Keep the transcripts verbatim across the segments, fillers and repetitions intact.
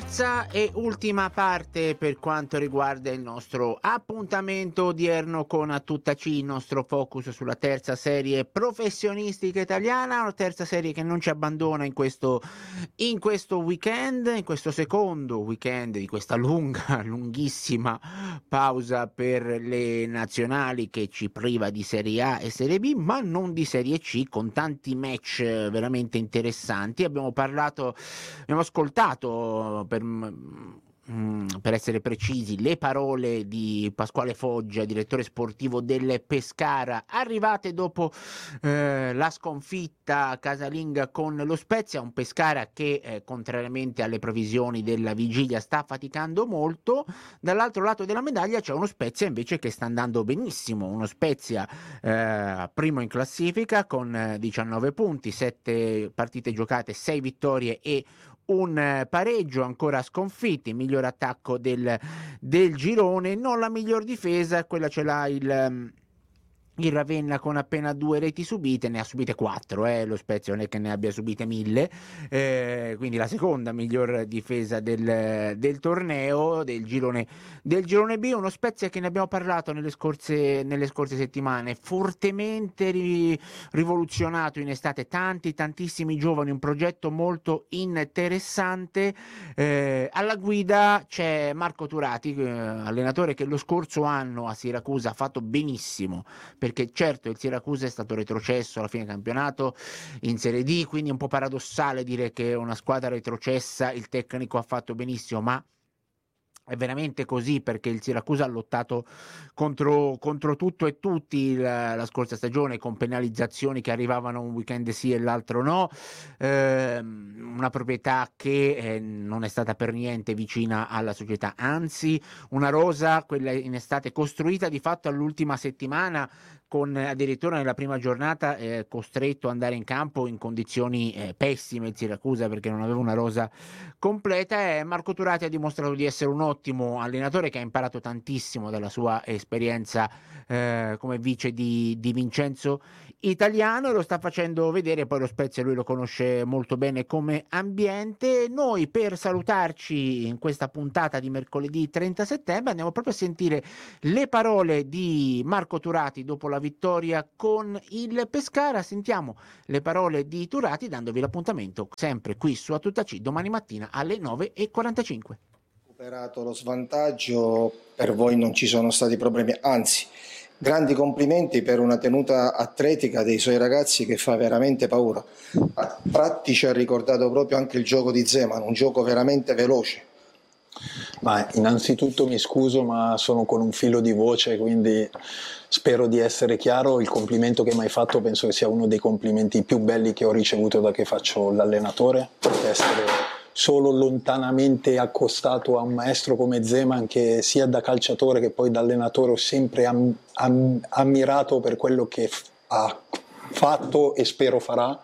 Terza e ultima parte per quanto riguarda il nostro appuntamento odierno con A Tutta C, il nostro focus sulla terza serie professionistica italiana, una terza serie che non ci abbandona in questo, in questo weekend, in questo secondo weekend di questa lunga, lunghissima pausa per le nazionali che ci priva di Serie A e Serie B, ma non di Serie C, con tanti match veramente interessanti. Abbiamo parlato, abbiamo ascoltato per, per essere precisi le parole di Pasquale Foggia, direttore sportivo del Pescara, arrivate dopo eh, la sconfitta casalinga con lo Spezia, un Pescara che eh, contrariamente alle previsioni della vigilia sta faticando molto. Dall'altro lato della medaglia c'è uno Spezia invece che sta andando benissimo, uno Spezia eh, primo in classifica con diciannove punti, sette partite giocate, sei vittorie e un pareggio, ancora sconfitti, miglior attacco del, del girone, non la miglior difesa, quella ce l'ha il, il Ravenna con appena due reti subite, ne ha subite quattro, eh, lo Spezia non è che ne abbia subite mille, eh, quindi la seconda miglior difesa del, del torneo, del girone, del girone B, uno Spezia che ne abbiamo parlato nelle scorse, nelle scorse settimane, fortemente ri, rivoluzionato in estate, tanti tantissimi giovani, un progetto molto interessante, eh, alla guida c'è Marco Turati, eh, allenatore che lo scorso anno a Siracusa ha fatto benissimo, perché certo il Siracusa è stato retrocesso alla fine campionato in Serie D, quindi è un po' paradossale dire che una squadra retrocessa il tecnico ha fatto benissimo, ma è veramente così, perché il Siracusa ha lottato contro, contro tutto e tutti la, la scorsa stagione, con penalizzazioni che arrivavano un weekend sì e l'altro no, eh, una proprietà che eh, non è stata per niente vicina alla società, anzi una rosa, quella in estate, costruita di fatto all'ultima settimana, con addirittura nella prima giornata eh, costretto ad andare in campo in condizioni eh, pessime il Siracusa, perché non aveva una rosa completa. E Marco Turati ha dimostrato di essere un ottimo allenatore che ha imparato tantissimo dalla sua esperienza eh, come vice di, di Vincenzo Italiano, e lo sta facendo vedere. Poi lo Spezia lui lo conosce molto bene come ambiente. Noi, per salutarci in questa puntata di mercoledì trenta settembre, andiamo proprio a sentire le parole di Marco Turati dopo la vittoria con il Pescara. Sentiamo le parole di Turati, dandovi l'appuntamento sempre qui su A Tutta C domani mattina alle nove e quarantacinque. Recuperato lo svantaggio, per voi non ci sono stati problemi, anzi grandi complimenti per una tenuta atletica dei suoi ragazzi che fa veramente paura. A tratti ci ha ricordato proprio anche il gioco di Zeman, un gioco veramente veloce. Ma innanzitutto mi scuso, ma sono con un filo di voce, quindi spero di essere chiaro. Il complimento che mi hai fatto penso che sia uno dei complimenti più belli che ho ricevuto da che faccio l'allenatore, perché essere solo lontanamente accostato a un maestro come Zeman, che sia da calciatore che poi da allenatore ho sempre am- am- ammirato per quello che f- ha fatto e spero farà,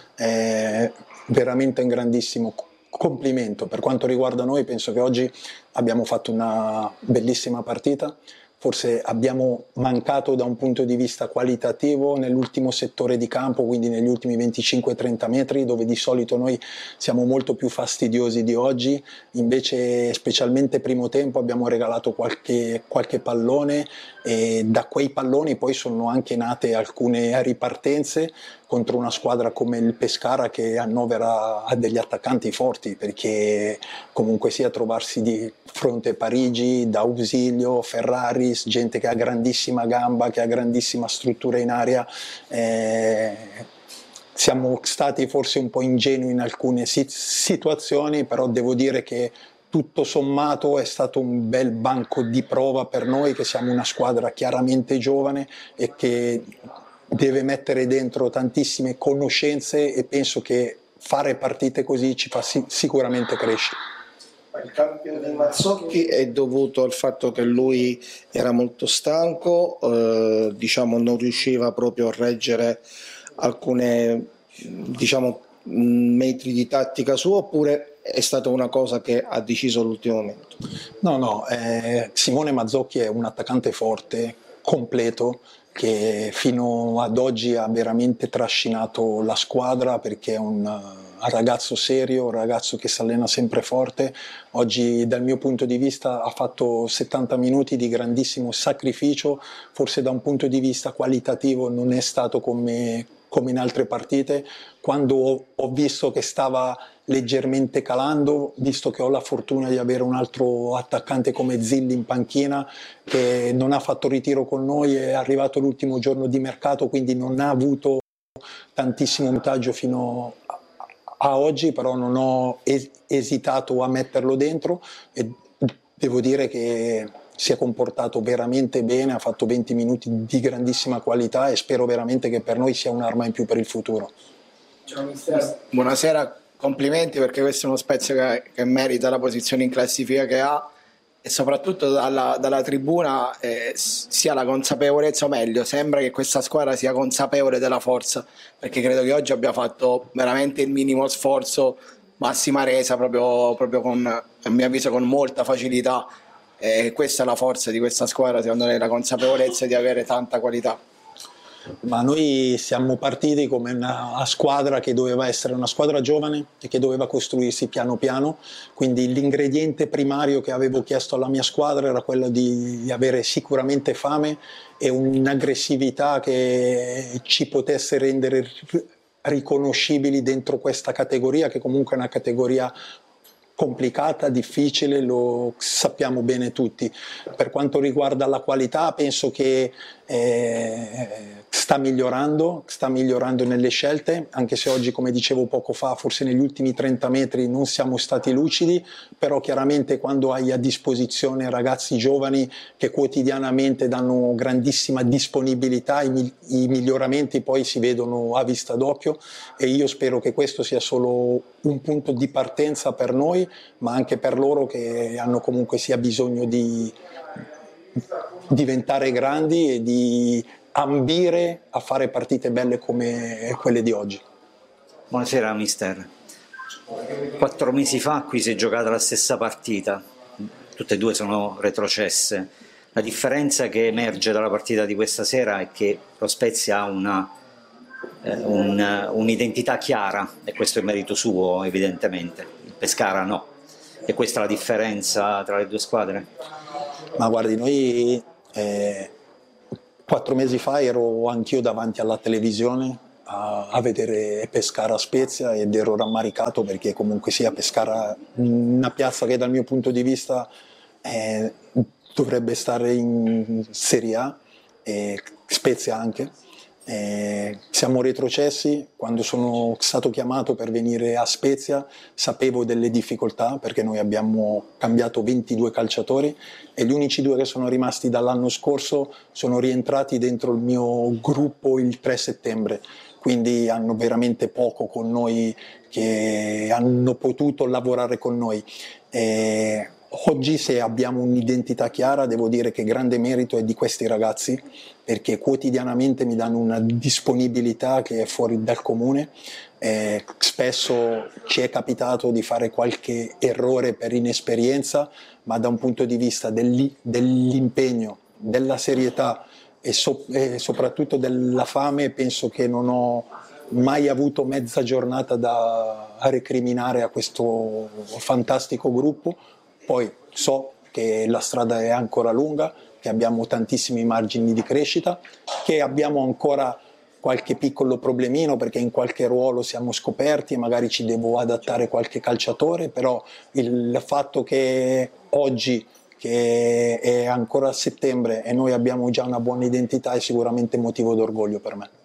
è veramente un grandissimo complimento. Per quanto riguarda noi, penso che oggi abbiamo fatto una bellissima partita. Forse abbiamo mancato da un punto di vista qualitativo nell'ultimo settore di campo, quindi negli ultimi venticinque trenta metri, dove di solito noi siamo molto più fastidiosi di oggi. Invece, specialmente primo tempo, abbiamo regalato qualche, qualche pallone, e da quei palloni poi sono anche nate alcune ripartenze contro una squadra come il Pescara, che annovera ha degli attaccanti forti, perché comunque sia trovarsi di fronte a Parigi, D'Ausilio, Ferraris, gente che ha grandissima gamba, che ha grandissima struttura in area. Eh, siamo stati forse un po' ingenui in alcune situazioni, però devo dire che tutto sommato è stato un bel banco di prova per noi, che siamo una squadra chiaramente giovane e che deve mettere dentro tantissime conoscenze, e penso che fare partite così ci fa sic- sicuramente crescere. Il cambio di Mazzocchi è dovuto al fatto che lui era molto stanco, eh, diciamo non riusciva proprio a reggere alcune diciamo metri di tattica sua, oppure è stata una cosa che ha deciso all'ultimo momento? No, no, eh, Simone Mazzocchi è un attaccante forte, completo, che fino ad oggi ha veramente trascinato la squadra, perché è un, un ragazzo serio, un ragazzo che si allena sempre forte. Oggi dal mio punto di vista ha fatto settanta minuti di grandissimo sacrificio, forse da un punto di vista qualitativo non è stato come, come in altre partite. Quando ho, ho visto che stava leggermente calando, visto che ho la fortuna di avere un altro attaccante come Zilli in panchina che non ha fatto ritiro con noi, è arrivato l'ultimo giorno di mercato, quindi non ha avuto tantissimo minutaggio fino a, a oggi, però non ho es- esitato a metterlo dentro e devo dire che si è comportato veramente bene, ha fatto venti minuti di grandissima qualità e spero veramente che per noi sia un'arma in più per il futuro. Ciao mister. Buonasera. Complimenti, perché questo è uno Spezia che, che merita la posizione in classifica che ha, e soprattutto dalla, dalla tribuna eh, sia la consapevolezza, o meglio sembra che questa squadra sia consapevole della forza, perché credo che oggi abbia fatto veramente il minimo sforzo, massima resa, proprio, proprio con, a mio avviso con molta facilità, e questa è la forza di questa squadra, secondo me, la consapevolezza di avere tanta qualità. Ma noi siamo partiti come una squadra che doveva essere una squadra giovane e che doveva costruirsi piano piano, quindi l'ingrediente primario che avevo chiesto alla mia squadra era quello di avere sicuramente fame e un'aggressività che ci potesse rendere riconoscibili dentro questa categoria, che comunque è una categoria complicata, difficile, lo sappiamo bene tutti. Per quanto riguarda la qualità, penso che eh, sta migliorando, sta migliorando nelle scelte, anche se oggi, come dicevo poco fa, forse negli ultimi trenta metri non siamo stati lucidi, però chiaramente quando hai a disposizione ragazzi giovani che quotidianamente danno grandissima disponibilità, i, i miglioramenti poi si vedono a vista d'occhio, e io spero che questo sia solo un punto di partenza per noi, ma anche per loro, che hanno comunque sia bisogno di diventare grandi e di ambire a fare partite belle come quelle di oggi. Buonasera mister. Quattro mesi fa qui si è giocata la stessa partita, tutte e due sono retrocesse. La differenza che emerge dalla partita di questa sera è che lo Spezia ha una, eh, un, un'identità chiara, e questo è merito suo evidentemente, il Pescara no. E questa è la differenza tra le due squadre? Ma guardi, noi eh, quattro mesi fa ero anch'io davanti alla televisione a, a vedere Pescara Spezia ed ero rammaricato, perché comunque sia Pescara, una piazza che dal mio punto di vista eh, dovrebbe stare in Serie A, e Spezia anche. Eh, siamo retrocessi. Quando sono stato chiamato per venire a Spezia sapevo delle difficoltà, perché noi abbiamo cambiato ventidue calciatori e gli unici due che sono rimasti dall'anno scorso sono rientrati dentro il mio gruppo il tre settembre, quindi hanno veramente poco con noi, che hanno potuto lavorare con noi. Eh, Oggi, se abbiamo un'identità chiara, devo dire che grande merito è di questi ragazzi, perché quotidianamente mi danno una disponibilità che è fuori dal comune. Eh, spesso ci è capitato di fare qualche errore per inesperienza, ma da un punto di vista dell'i- dell'impegno, della serietà e, so- e soprattutto della fame, penso che non ho mai avuto mezza giornata da recriminare a questo fantastico gruppo. Poi so che la strada è ancora lunga, che abbiamo tantissimi margini di crescita, che abbiamo ancora qualche piccolo problemino perché in qualche ruolo siamo scoperti e magari ci devo adattare qualche calciatore, però il fatto che oggi, che è ancora a settembre, e noi abbiamo già una buona identità, è sicuramente motivo d'orgoglio per me.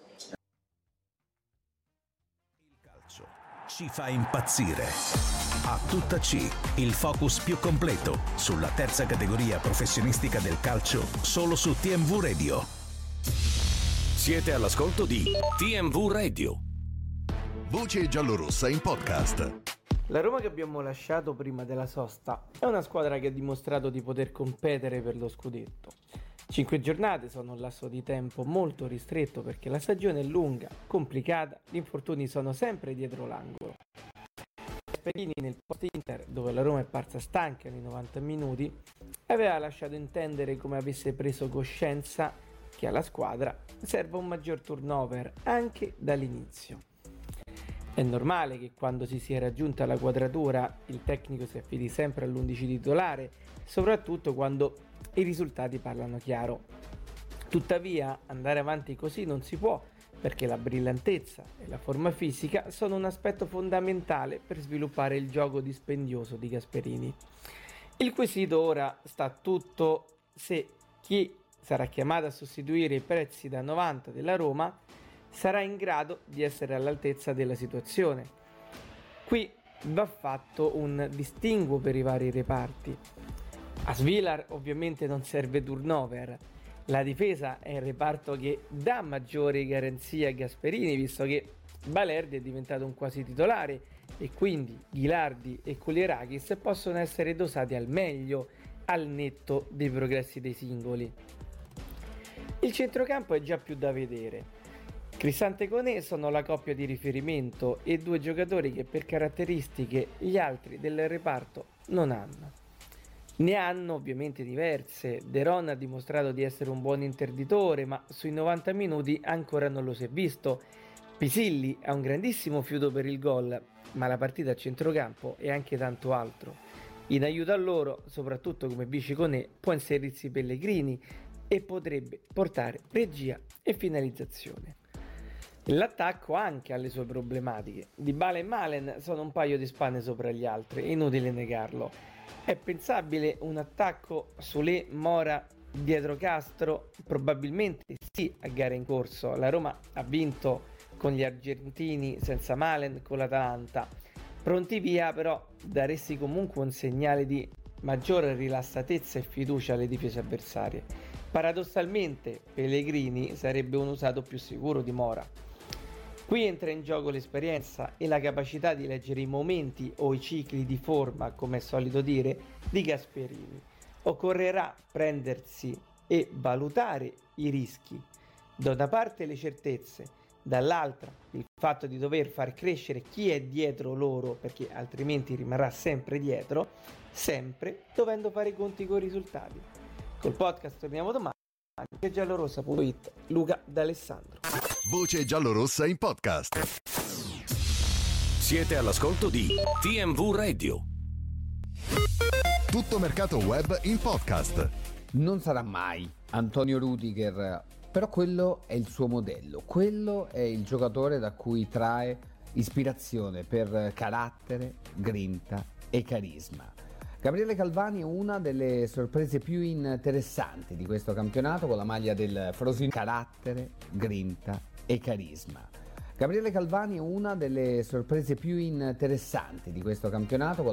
Il calcio ci fa impazzire. A tutta C, il focus più completo sulla terza categoria professionistica del calcio, solo su T M V Radio. Siete all'ascolto di T M V Radio. Voce giallorossa in podcast. La Roma che abbiamo lasciato prima della sosta è una squadra che ha dimostrato di poter competere per lo scudetto. Cinque giornate sono un lasso di tempo molto ristretto, perché la stagione è lunga, complicata, gli infortuni sono sempre dietro l'angolo. Gasperini nel post-Inter, dove la Roma è parsa stanca nei novanta minuti, aveva lasciato intendere come avesse preso coscienza che alla squadra serva un maggior turnover anche dall'inizio. È normale che quando si sia raggiunta la quadratura il tecnico si affidi sempre all'undici titolare, soprattutto quando i risultati parlano chiaro. Tuttavia, andare avanti così non si può, perché la brillantezza e la forma fisica sono un aspetto fondamentale per sviluppare il gioco dispendioso di Gasperini. Il quesito ora sta tutto se chi sarà chiamato a sostituire i prezzi da novanta della Roma sarà in grado di essere all'altezza della situazione. Qui va fatto un distinguo per i vari reparti. A Svilar ovviamente non serve turnover. La difesa è il reparto che dà maggiori garanzie a Gasperini, visto che Balerdi è diventato un quasi titolare e quindi Ghilardi e Kulierakis possono essere dosati al meglio al netto dei progressi dei singoli. Il centrocampo è già più da vedere. Cristante e Koné sono la coppia di riferimento e due giocatori che per caratteristiche gli altri del reparto non hanno. Ne hanno ovviamente diverse. De Ron ha dimostrato di essere un buon interditore, ma sui novanta minuti ancora non lo si è visto. Pisilli ha un grandissimo fiuto per il gol, ma la partita a centrocampo è anche tanto altro. In aiuto a loro, soprattutto come vice Koné, può inserirsi Pellegrini e potrebbe portare regia e finalizzazione. L'attacco anche ha le sue problematiche. Dybala e Malen sono un paio di spanne sopra gli altri, è inutile negarlo. È pensabile un attacco Solé, Mora dietro Castro? Probabilmente sì, a gara in corso. La Roma ha vinto con gli argentini senza Malen con l'Atalanta. Pronti via, però daresti comunque un segnale di maggiore rilassatezza e fiducia alle difese avversarie. Paradossalmente Pellegrini sarebbe un usato più sicuro di Mora. Qui entra in gioco l'esperienza e la capacità di leggere i momenti o i cicli di forma, come è solito dire, di Gasperini. Occorrerà prendersi e valutare i rischi. Da una parte le certezze, dall'altra il fatto di dover far crescere chi è dietro loro, perché altrimenti rimarrà sempre dietro, sempre dovendo fare i conti con i risultati. Col podcast torniamo domani. giallorossa punto it, Luca D'Alessandro. Voce giallorossa in podcast. Siete all'ascolto di T M V Radio. Tutto mercato web in podcast. Non sarà mai Antonio Rudiger, però quello è il suo modello, quello è il giocatore da cui trae ispirazione per carattere, grinta e carisma. Gabriele Galvani è una delle sorprese più interessanti di questo campionato con la maglia del Frosinone. Carattere, grinta e carisma. Gabriele Galvani è una delle sorprese più interessanti di questo campionato.